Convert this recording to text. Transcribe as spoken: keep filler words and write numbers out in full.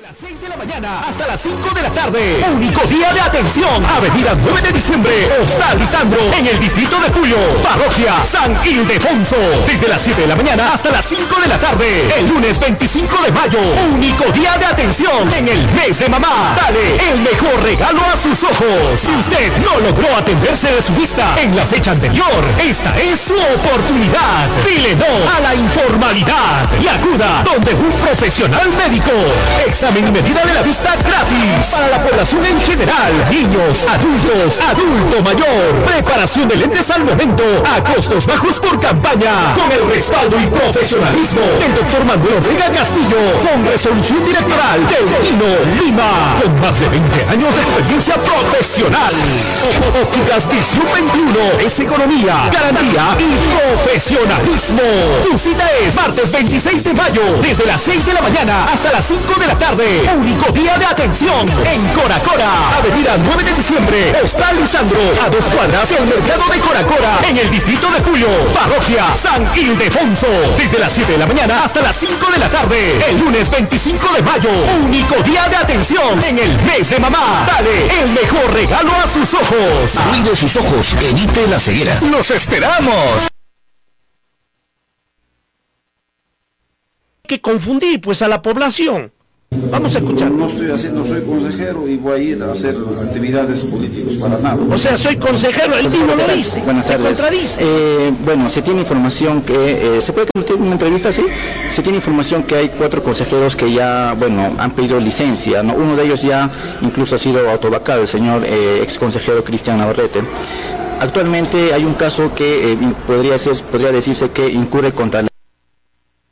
las seis de la mañana hasta las cinco de la tarde. Único día de atención. Avenida nueve de diciembre, Hostal Lisandro, en el distrito de Puyo. Parroquia San Ildefonso. Desde las siete de la mañana hasta las cinco de la tarde. El lunes veinticinco de mayo. Único día de atención en el mes de mamá. Dale el mejor regalo a sus ojos. Si usted no logró atenderse de su vista en la fecha anterior, esta es su oportunidad. Dile no a la informalidad y acuda donde un profesional médico. Examen y medida de la vista gratis para la población en general, niños, adultos, adulto mayor. Preparación de lentes al momento a costos bajos por campaña, con el respaldo y profesionalismo del doctor Manuel Ortega Castillo, con resolución directoral del Tino Lima, con más de veinte años de experiencia profesional. Ópticas Visión veintiuno es economía, garantía y profesionalismo. Tu cita es martes veintiséis de mayo, desde las seis de la mañana hasta las cinco de la tarde. Único día de atención en Coracora. Avenida nueve de diciembre, Hostal Lisandro, a dos cuadras del mercado de Coracora, en el distrito de Puyo. Parroquia San Ildefonso. Desde las siete de la mañana hasta las cinco de la tarde. El lunes veinticinco de mayo. Único día de atención en el mes de mamá. Dale el mejor regalo a sus ojos. Cuide sus ojos, evite la ceguera. ¡Los esperamos! Que confundir pues a la población. Vamos a escuchar. No estoy haciendo, soy consejero y voy a ir a hacer actividades políticas para nada. O sea, soy consejero, él mismo lo dice. Buenas se tardes. contradice. Eh, bueno, se tiene información que, eh, ¿se puede conducir una entrevista así? Se tiene información que hay cuatro consejeros que ya, bueno, han pedido licencia, ¿no? Uno de ellos ya incluso ha sido autovacado, el señor eh, ex consejero Cristian Navarrete. Actualmente hay un caso que eh, podría ser, podría decirse que incurre contra la